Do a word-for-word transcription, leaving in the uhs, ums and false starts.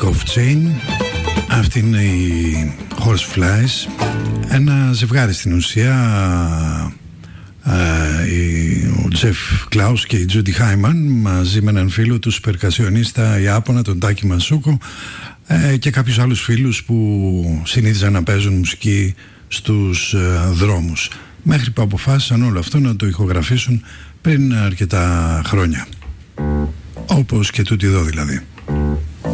Off Chain. Αυτή είναι η Horseflies. Ένα ζευγάρι στην ουσία, ο Τζεφ Κλάους και η Τζούντι Χάιμαν, μαζί με έναν φίλο του περκασιονίστα Ιάπωνα, τον Τάκη Μασούκο, και κάποιους άλλους φίλους που συνήθιζαν να παίζουν μουσική στους δρόμους, μέχρι που αποφάσισαν όλο αυτό να το ηχογραφήσουν πριν αρκετά χρόνια, όπως και τούτη εδώ δηλαδή.